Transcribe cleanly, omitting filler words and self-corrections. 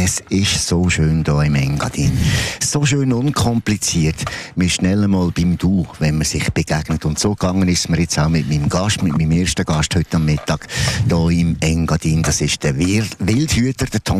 Es ist so schön hier im Engadin. So schön unkompliziert. Wir schnell mal beim Du, wenn man sich begegnet. Und so gegangen ist mir jetzt auch mit meinem Gast, mit meinem ersten Gast heute am Mittag hier im Engadin. Das ist der Wildhüter, der Tom